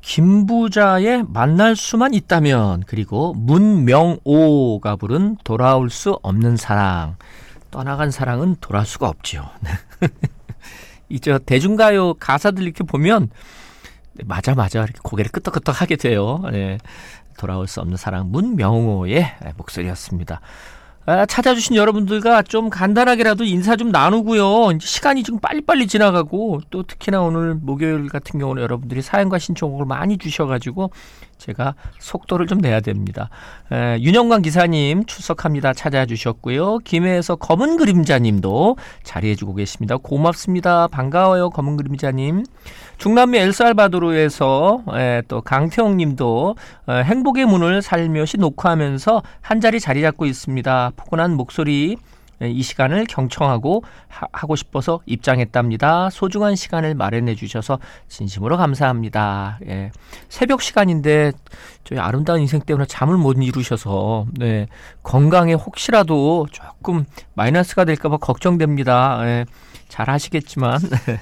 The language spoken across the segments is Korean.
김부자의 만날 수만 있다면, 그리고 문명오가 부른 돌아올 수 없는 사랑. 떠나간 사랑은 돌아올 수가 없지요. 이제 대중가요 가사들 이렇게 보면 맞아 이렇게 고개를 끄덕끄덕 하게 돼요. 네. 돌아올 수 없는 사랑, 문명호의 목소리였습니다. 찾아주신 여러분들과 좀 간단하게라도 인사 좀 나누고요. 이제 시간이 지금 빨리빨리 지나가고, 또 특히나 오늘 목요일 같은 경우는 여러분들이 사연과 신청곡을 많이 주셔가지고 제가 속도를 좀 내야 됩니다. 윤영광 기사님 출석합니다 찾아주셨고요. 김해에서 검은 그림자님도 자리해주고 계십니다. 고맙습니다. 반가워요, 검은 그림자님. 중남미 엘살바도르에서 또 강태홍님도 행복의 문을 살며시 녹화하면서 한자리 자리 잡고 있습니다. 포근한 목소리, 이 시간을 경청하고 하고 싶어서 입장했답니다. 소중한 시간을 마련해 주셔서 진심으로 감사합니다. 예. 새벽 시간인데 저희 아름다운 인생 때문에 잠을 못 이루셔서 건강에 혹시라도 조금 마이너스가 될까 봐 걱정됩니다. 예. 잘 하시겠지만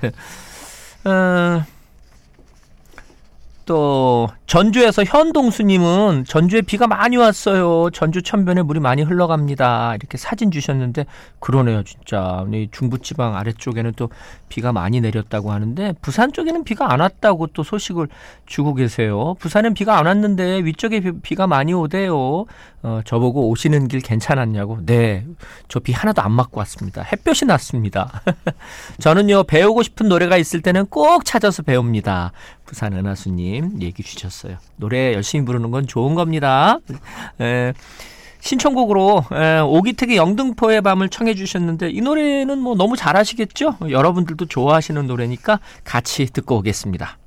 또 전주에서 현동수님은 전주에 비가 많이 왔어요. 전주 천변에 물이 많이 흘러갑니다. 이렇게 사진 주셨는데 그러네요, 진짜. 중부지방 아래쪽에는 또 비가 많이 내렸다고 하는데 부산 쪽에는 비가 안 왔다고 또 소식을 주고 계세요. 부산엔 비가 안 왔는데 위쪽에 비가 많이 오대요. 저보고 오시는 길 괜찮았냐고. 네, 저 비 하나도 안 맞고 왔습니다. 햇볕이 났습니다. 저는요, 배우고 싶은 노래가 있을 때는 꼭 찾아서 배웁니다. 부산 은하수님 얘기 주셨어요. 노래 열심히 부르는 건 좋은 겁니다. 신청곡으로 오기택의 영등포의 밤을 청해 주셨는데 이 노래는 뭐 너무 잘하시겠죠? 여러분들도 좋아하시는 노래니까 같이 듣고 오겠습니다.